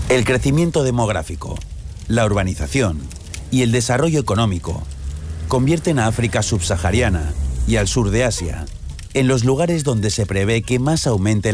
El crecimiento demográfico, la urbanización y el desarrollo económico convierten a África subsahariana y al sur de Asia en los lugares donde se prevé que más aumente